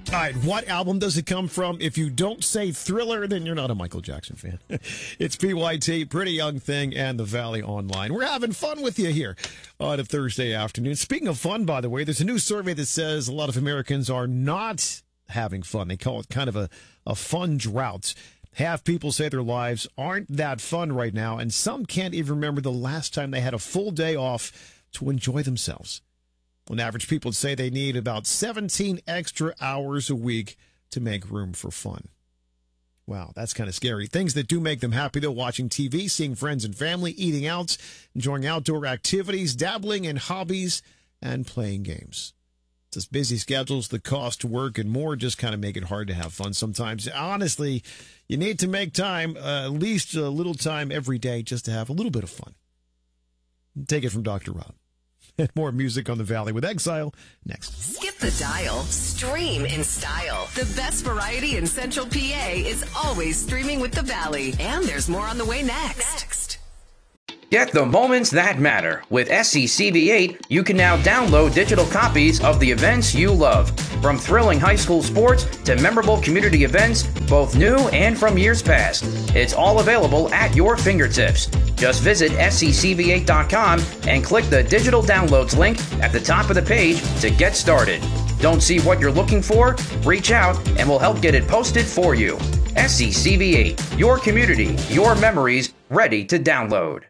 All right, what album does it come from? If you don't say Thriller, then you're not a Michael Jackson fan. It's PYT, Pretty Young Thing, and The Valley Online. We're having fun with you here on a Thursday afternoon. Speaking of fun, by the way, there's a new survey that says a lot of Americans are not having fun. They call it kind of a fun drought. Half people say their lives aren't that fun right now, and some can't even remember the last time they had a full day off to enjoy themselves. On average, people say they need about 17 extra hours a week to make room for fun. Wow, that's kind of scary. Things that do make them happy, though: watching TV, seeing friends and family, eating out, enjoying outdoor activities, dabbling in hobbies, and playing games. Just busy schedules, the cost to work, and more just kind of make it hard to have fun sometimes. Honestly, you need to make time, at least a little time every day, just to have a little bit of fun. Take it from Dr. Rob. And more music on The Valley with Exile next. Skip the dial. Stream in style. The best variety in Central PA is always streaming with The Valley. And there's more on the way next. Get the moments that matter. With SCCV8, you can now download digital copies of the events you love. From thrilling high school sports to memorable community events, both new and from years past. It's all available at your fingertips. Just visit SCCV8.com and click the digital downloads link at the top of the page to get started. Don't see what you're looking for? Reach out and we'll help get it posted for you. SCCV8, your community, your memories, ready to download.